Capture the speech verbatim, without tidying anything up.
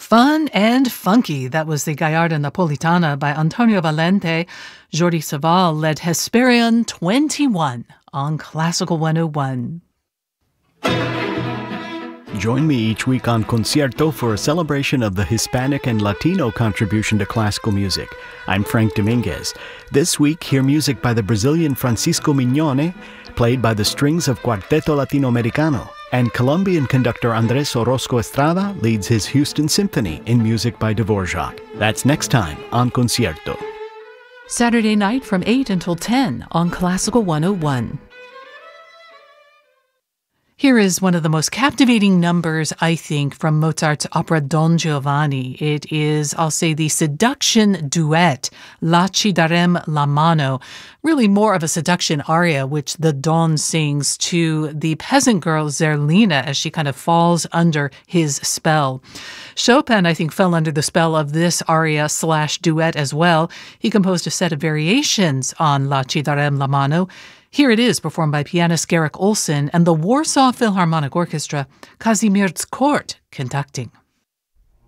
Fun and funky. That was the Gallarda Napolitana by Antonio Valente. Jordi Savall led Hesperion twenty-one on Classical one oh one. Join me each week on Concierto for a celebration of the Hispanic and Latino contribution to classical music. I'm Frank Dominguez. This week, hear music by the Brazilian Francisco Mignone, played by the strings of Cuarteto Latinoamericano, and Colombian conductor Andrés Orozco Estrada leads his Houston Symphony in music by Dvorak. That's next time on Concierto. Saturday night from eight until ten on Classical one oh one. Here is one of the most captivating numbers, I think, from Mozart's opera Don Giovanni. It is, I'll say, the seduction duet, La Ci darem la mano, really more of a seduction aria, which the Don sings to the peasant girl Zerlina as she kind of falls under his spell. Chopin, I think, fell under the spell of this aria slash duet as well. He composed a set of variations on La Ci darem la mano. Here it is, performed by pianist Garrick Olson and the Warsaw Philharmonic Orchestra, Kazimierz Court conducting.